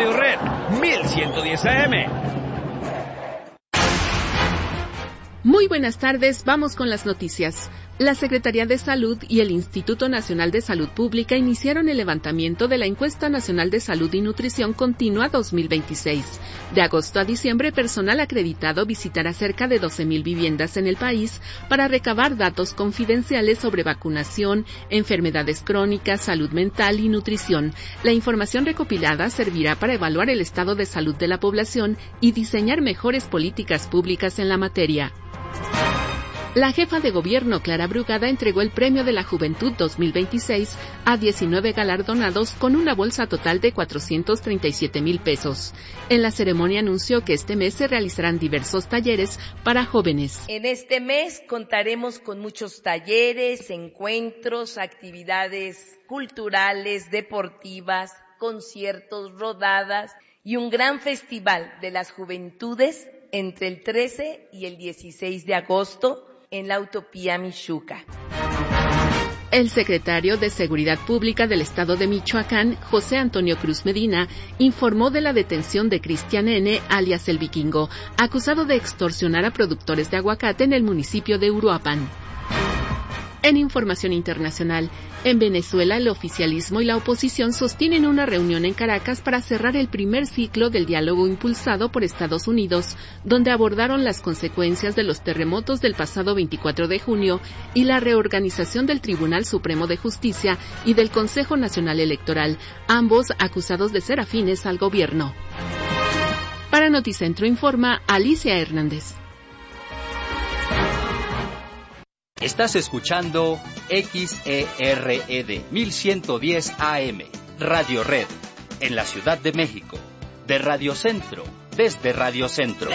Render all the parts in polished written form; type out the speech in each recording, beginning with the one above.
Radio Red 1110 AM. Muy buenas tardes, vamos con las noticias. La Secretaría de Salud y el Instituto Nacional de Salud Pública iniciaron el levantamiento de la Encuesta Nacional de Salud y Nutrición Continua 2026. De agosto a diciembre, personal acreditado visitará cerca de 12,000 viviendas en el país para recabar datos confidenciales sobre vacunación, enfermedades crónicas, salud mental y nutrición. La información recopilada servirá para evaluar el estado de salud de la población y diseñar mejores políticas públicas en la materia. La jefa de gobierno, Clara Brugada, entregó el Premio de la Juventud 2026 a 19 galardonados con una bolsa total de 437,000 pesos. En la ceremonia anunció que este mes se realizarán diversos talleres para jóvenes. En este mes contaremos con muchos talleres, encuentros, actividades culturales, deportivas, conciertos, rodadas y un gran festival de las juventudes entre el 13 y el 16 de agosto en la Utopía Mixhuca. El secretario de Seguridad Pública del Estado de Michoacán, José Antonio Cruz Medina, informó de la detención de Cristian N., alias El Vikingo, acusado de extorsionar a productores de aguacate en el municipio de Uruapan. En información internacional, en Venezuela el oficialismo y la oposición sostienen una reunión en Caracas para cerrar el primer ciclo del diálogo impulsado por Estados Unidos, donde abordaron las consecuencias de los terremotos del pasado 24 de junio y la reorganización del Tribunal Supremo de Justicia y del Consejo Nacional Electoral, ambos acusados de ser afines al gobierno. Para Noticentro informa Alicia Hernández. Estás escuchando XERED 1110 AM, Radio Red, en la Ciudad de México, de Radio Centro, desde Radio Centro.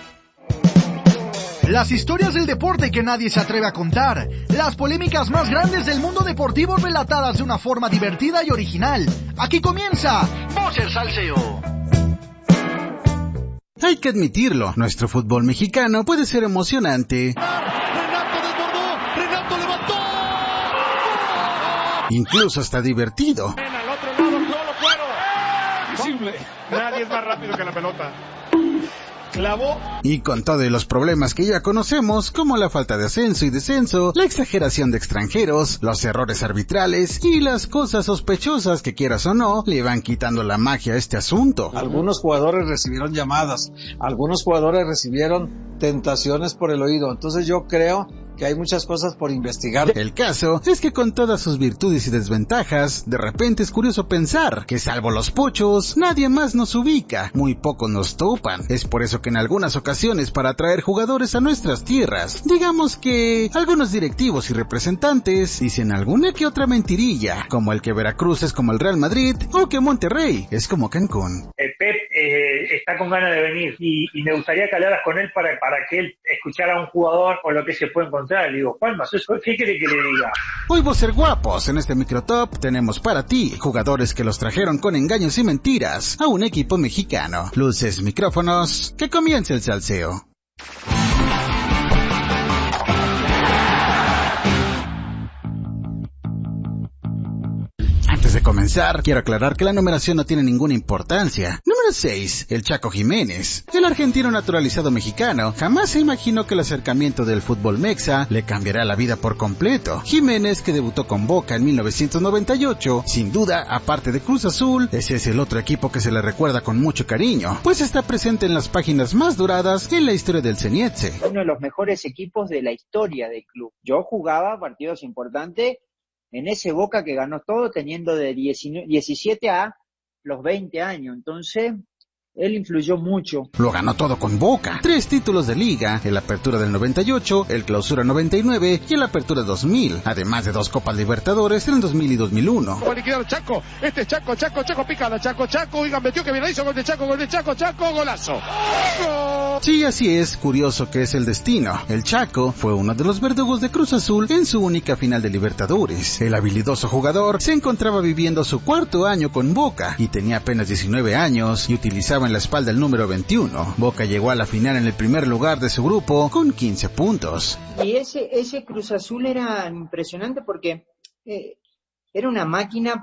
Las historias del deporte que nadie se atreve a contar, las polémicas más grandes del mundo deportivo relatadas de una forma divertida y original. Aquí comienza Voz el Salseo. Hay que admitirlo, nuestro fútbol mexicano puede ser emocionante. Incluso hasta divertido. Al otro lado, solo fuero. Invisible. Nadie es más rápido que la pelota. Clavó. Y con todos los problemas que ya conocemos, como la falta de ascenso y descenso, la exageración de extranjeros, los errores arbitrales y las cosas sospechosas que quieras o no, le van quitando la magia a este asunto. Algunos jugadores recibieron llamadas, algunos jugadores recibieron tentaciones por el oído, entonces yo creo que hay muchas cosas por investigar. El caso es que con todas sus virtudes y desventajas, de repente es curioso pensar que salvo los pochos, nadie más nos ubica, muy pocos nos topan. Es por eso que en algunas ocasiones para atraer jugadores a nuestras tierras, digamos que algunos directivos y representantes dicen alguna que otra mentirilla, como el que Veracruz es como el Real Madrid o que Monterrey es como Cancún. Pep está con ganas de venir y me gustaría que hablaras con él para que él escuchara a un jugador o lo que se puede encontrar. Le digo, Juanma, ¿qué quiere que le diga? Hoy vos ser guapos, en este microtop tenemos para ti jugadores que los trajeron con engaños y mentiras a un equipo mexicano. Luces, micrófonos, que comience el salseo. Antes de comenzar, quiero aclarar que la numeración no tiene ninguna importancia. Número 6, el Chaco Jiménez. El argentino naturalizado mexicano jamás se imaginó que el acercamiento del fútbol mexa le cambiará la vida por completo. Jiménez, que debutó con Boca en 1998, sin duda, aparte de Cruz Azul, ese es el otro equipo que se le recuerda con mucho cariño, pues está presente en las páginas más doradas en la historia del Cenietze. Uno de los mejores equipos de la historia del club. Yo jugaba partidos importantes en ese Boca que ganó todo teniendo de 17 a los 20 años. Entonces, él influyó mucho. Lo ganó todo con Boca. 3 títulos de liga, el Apertura del 98, el Clausura 99 y el Apertura 2000, además de 2 Copas Libertadores en el 2000 y 2001. Va a liquidar Chaco, Chaco picada, Chaco, oigan, metió que bien hizo, gol de Chaco, golazo. ¡Gol! Sí, así es, curioso que es el destino. El Chaco fue uno de los verdugos de Cruz Azul en su única final de Libertadores. El habilidoso jugador se encontraba viviendo su 4º año con Boca y tenía apenas 19 años y utilizaba en la espalda el número 21. Boca llegó a la final en el primer lugar de su grupo con 15 puntos. Y ese Cruz Azul era impresionante porque era una máquina